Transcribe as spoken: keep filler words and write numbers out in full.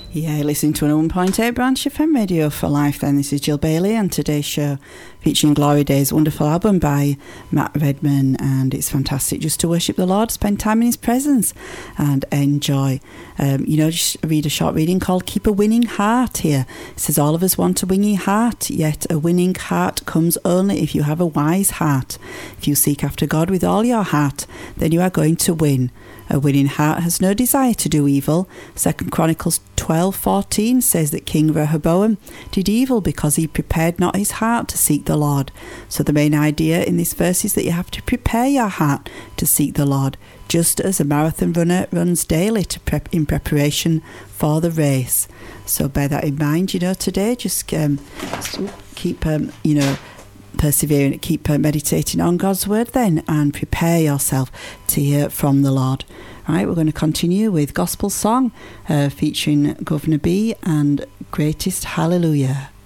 Yeah, listening to an one point eight Branch F M Radio for Life then. This is Jill Bailey and today's show featuring Glory Days, wonderful album by Matt Redman, and it's fantastic just to worship the Lord, spend time in his presence and enjoy. Um, you know, just read a short reading called Keep a Winning Heart here. It says, all of us want a winning heart, yet a winning heart comes only if you have a wise heart. If you seek after God with all your heart, then you are going to win. A winning heart has no desire to do evil. Second Chronicles twelve fourteen says that King Rehoboam did evil because he prepared not his heart to seek the Lord. So the main idea in this verse is that you have to prepare your heart to seek the Lord, just as a marathon runner runs daily to prep in preparation for the race. So bear that in mind, you know, today. Just um, keep, um, you know, persevering, keep uh, meditating on God's word then, and prepare yourself to hear from the Lord. Right, we're going to continue with gospel song uh, featuring Governor B and Greatest Hallelujah.